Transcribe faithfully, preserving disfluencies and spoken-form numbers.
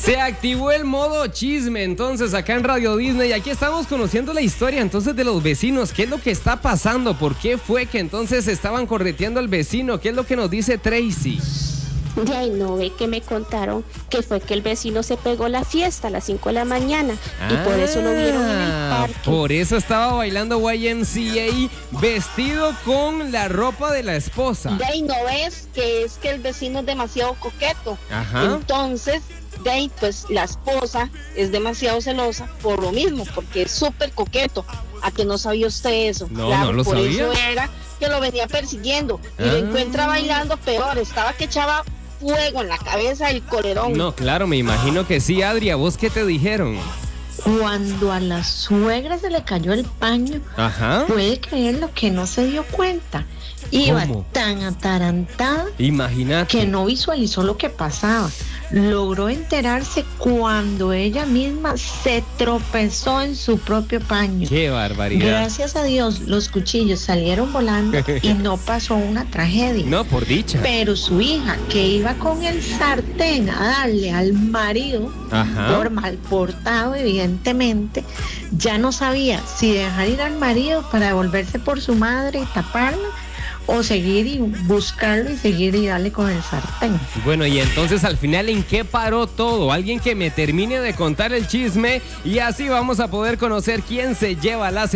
Se activó el modo chisme entonces acá en Radio Disney y aquí estamos conociendo la historia entonces de los vecinos. ¿Qué es lo que está pasando? ¿Por qué fue que entonces estaban correteando al vecino? ¿Qué es lo que nos dice Tracy? De ahí no ve que me contaron que fue que el vecino se pegó la fiesta a las cinco de la mañana y Ah, por eso lo vieron en el parque. Por eso estaba bailando Y M C A vestido con la ropa de la esposa. De ahí no ves que es que el vecino es demasiado coqueto. Ajá. Entonces, de ahí pues la esposa es demasiado celosa por lo mismo, porque es súper coqueto. ¿A que no sabía usted eso? No, claro, no lo por sabía. eso era que lo venía persiguiendo y Ah. lo encuentra bailando peor. Estaba que echaba fuego en la cabeza del colerón. No, claro, me imagino que sí, Adri. ¿A vos qué te dijeron? Cuando a la suegra se le cayó el paño, Ajá. puede creer lo que no se dio cuenta. Iba ¿Cómo? tan atarantada Imagínate. que no visualizó lo que pasaba. Logró enterarse cuando ella misma se tropezó en su propio paño. Qué barbaridad. Gracias a Dios, los cuchillos salieron volando y no pasó una tragedia. No, por dicha. Pero su hija, que iba con el sartén a darle al marido, Ajá. por mal portado evidentemente, ya no sabía si dejar ir al marido para devolverse por su madre y taparla, o seguir y buscarlo y seguir y darle con el sartén. Bueno, y entonces al final, ¿en qué paró todo? Alguien que me termine de contar el chisme y así vamos a poder conocer quién se lleva la